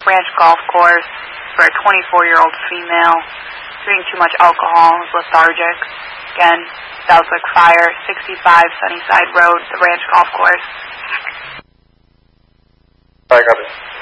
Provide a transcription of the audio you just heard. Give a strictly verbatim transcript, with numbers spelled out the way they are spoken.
Ranch Golf Course for a twenty-four-year-old female. Drinking too much alcohol, was lethargic. Again, Southwick Fire, sixty-five Sunnyside Road, the Ranch Golf Course. I got it.